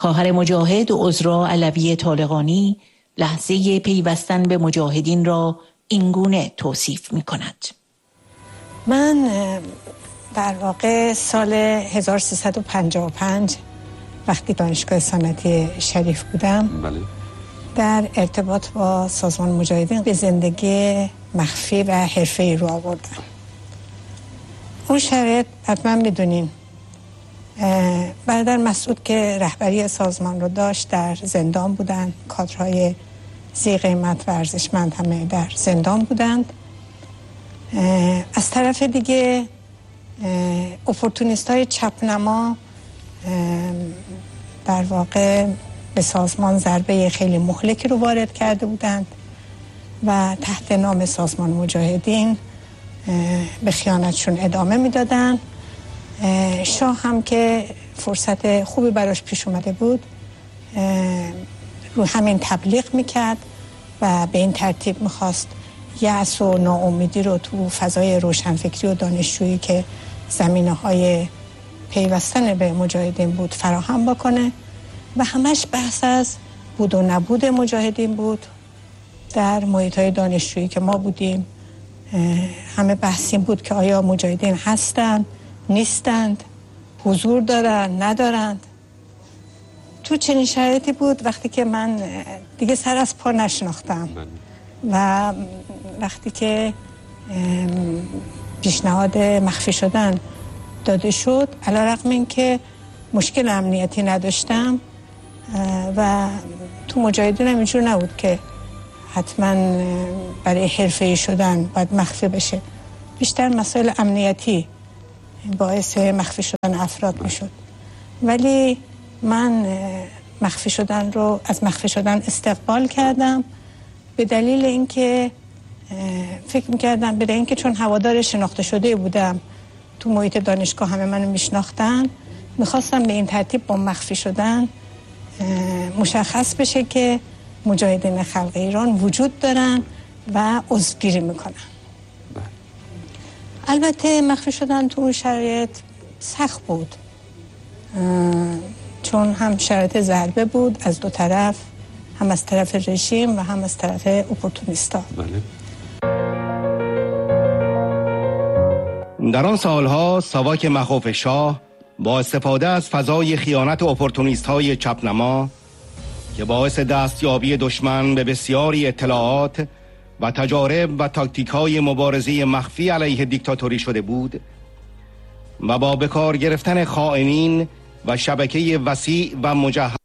خواهر مجاهد عذرا علوی طالقانی لحظه پیوستن به مجاهدین را اینگونه توصیف می کند. من در واقع سال 1355 وقتی دانشگاه صنعتی شریف بودم در ارتباط با سازمان مجاهدین به زندگی مخفی و حرفه‌ای رو آوردم. اون شرایط حتما میدونین برادر مسعود که رهبری سازمان رو داشت در زندان بودن، کادرهای ذی قیمت و ارزشمند همه در زندان بودند. از طرف دیگه اپورتونیست های چپنما در واقع به سازمان ضربه خیلی مهلکی رو وارد کرده بودند و تحت نام سازمان مجاهدین به خیانتشون ادامه میدادن. شاه هم که فرصت خوبی براش پیش اومده بود رو همین تبلیغ میکرد و به این ترتیب میخواست یأس و ناامیدی رو تو فضای روشنفکری و دانشجویی که زمینه‌های پیوستن به مجاهدین بود فراهم بکنه و همش بحث از بود و نبود مجاهدین بود. در محیط‌های دانشجویی که ما بودیم همه بحث این بود که آیا مجاهدین هستند، نیستند، حضور دارن، ندارند. تو چنین شرایطی بود وقتی که من دیگه سر از پا نشناختم و وقتی که پیشنهاد مخفی شدن داده شد، علیرغم این که مشکل امنیتی نداشتم و تو مجاهدین هم اینجور نبود که حتما برای حرفه‌ای شدن باید مخفی بشه، بیشتر مسائل امنیتی باعث مخفی شدن افراد میشد. ولی من مخفی شدن رو از مخفی شدن استقبال کردم به دلیل اینکه فکر میکردم به اینکه چون هوادار شناخته شده بودم تو محیط دانشگاه همه منو میشناختن، میخواستم به این ترتیب با مخفی شدن مشخص بشه که مجاهدین خلق ایران وجود دارن و عضوگیری میکنن. البته مخفی شدن تو اون شرایط سخت بود چون هم شرایط ضربه بود از دو طرف، هم از طرف رژیم و هم از طرف اپورتونیستا. در آن سالها ساواک مخوف شاه با استفاده از فضای خیانت اپورتونیست های چپنما که باعث دستیابی دشمن به بسیاری اطلاعات و تجارب و تاکتیک های مبارزه مخفی علیه دیکتاتوری شده بود و با بکار گرفتن خائنین و شبکه وسیع و مجهز